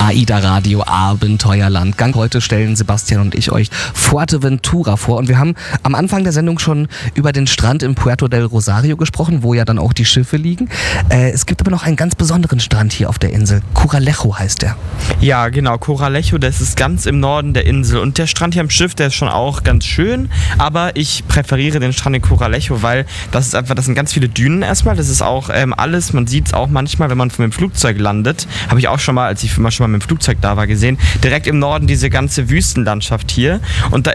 AIDA Radio Abenteuerland Gang. Heute stellen Sebastian und ich euch Fuerteventura vor und wir haben am Anfang der Sendung schon über den Strand in Puerto del Rosario gesprochen, wo ja dann auch die Schiffe liegen. Es gibt aber noch einen ganz besonderen Strand hier auf der Insel. Coralejo heißt der. Ja, genau, Coralejo, das ist ganz im Norden der Insel und der Strand hier am Schiff, der ist schon auch ganz schön, aber ich präferiere den Strand in Coralejo, weil das sind ganz viele Dünen erstmal, das ist auch alles, man sieht es auch manchmal, wenn man von dem Flugzeug landet, habe ich auch schon mal, als ich schon mal mit dem Flugzeug da war, gesehen, direkt im Norden diese ganze Wüstenlandschaft hier und da